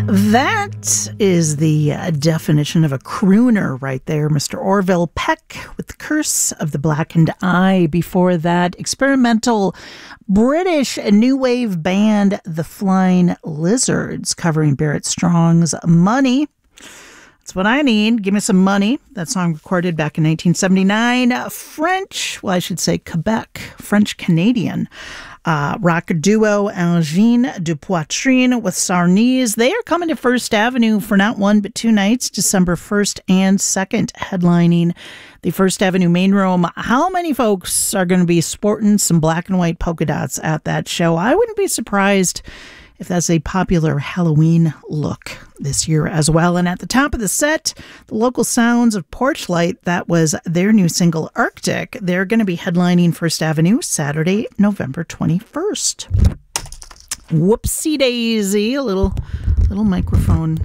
That is the definition of a crooner right there, Mr. Orville Peck with The Curse of the Blackened Eye. Before that, experimental British new wave band The Flying Lizards covering Barrett Strong's Money. That's what I need. Give me some money. That song recorded back in 1979. French, well, I should say Quebec, French-Canadian rock duo Angine de Poitrine with Sarnies. They are coming to First Avenue for not one but two nights, December 1st and 2nd, headlining the First Avenue main room. How many folks are going to be sporting some black and white polka dots at that show? I wouldn't be surprised if that's a popular Halloween look this year as well. And at the top of the set, the local sounds of Porchlight, that was their new single, Arctic. They're going to be headlining First Avenue Saturday, November 21st. Whoopsie daisy, a little microphone.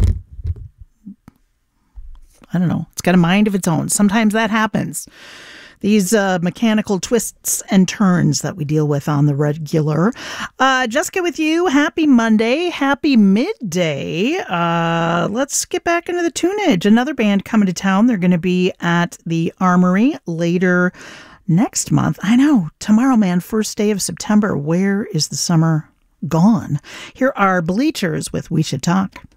I don't know. It's got a mind of its own. Sometimes that happens. These mechanical twists and turns that we deal with on the regular. Jessica with you. Happy Monday. Happy midday. Let's get back into the tunage. Another band coming to town. They're going to be at the Armory later next month. I know. Tomorrow, man. First day of September. Where is the summer gone? Here are Bleachers with We Should Talk.